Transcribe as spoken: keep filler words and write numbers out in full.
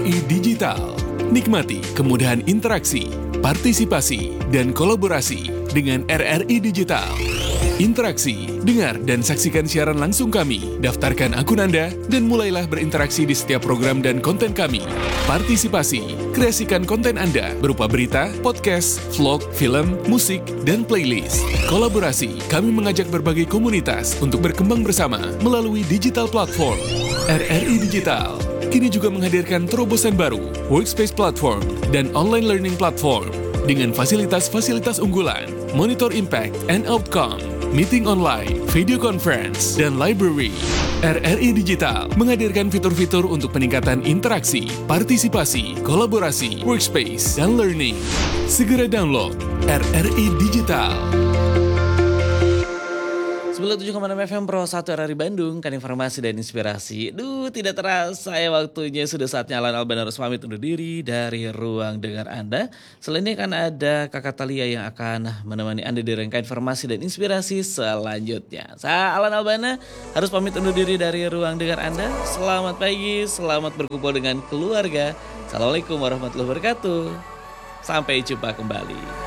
I Digital. Nikmati kemudahan interaksi, partisipasi, dan kolaborasi dengan R R I Digital. Interaksi, dengar dan saksikan siaran langsung kami, daftarkan akun Anda, dan mulailah berinteraksi di setiap program dan konten kami. Partisipasi, kreasikan konten Anda berupa berita, podcast, vlog, film, musik, dan playlist. Kolaborasi, kami mengajak berbagai komunitas untuk berkembang bersama melalui digital platform. R R I Digital kini juga menghadirkan terobosan baru, workspace platform, dan online learning platform dengan fasilitas-fasilitas unggulan, monitor impact and outcome, meeting online, video conference, dan library. R R I Digital menghadirkan fitur-fitur untuk peningkatan interaksi, partisipasi, kolaborasi, workspace, dan learning. Segera download R R I Digital. sembilan puluh tujuh koma enam F M Pro satu R R I Bandung, kan informasi dan inspirasi. Duh, tidak terasa ya waktunya, sudah saatnya Alan Albana harus pamit undur diri dari ruang dengar Anda. Selain ini kan ada Kakak Talia yang akan menemani Anda di rangkaian informasi dan inspirasi selanjutnya. Saya Alan Albana harus pamit undur diri dari ruang dengar Anda. Selamat pagi, selamat berkumpul dengan keluarga. Assalamualaikum warahmatullahi wabarakatuh. Sampai jumpa kembali.